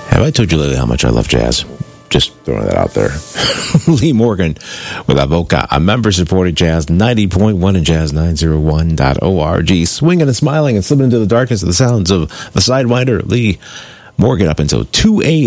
Have I told you lately how much I love jazz? Just throwing that out there. Lee Morgan with Avoca, a member-supported Jazz 90.1 and Jazz901.org. Swinging and smiling and slipping into the darkness of the sounds of the Sidewinder. Lee Morgan up until 2 a.m.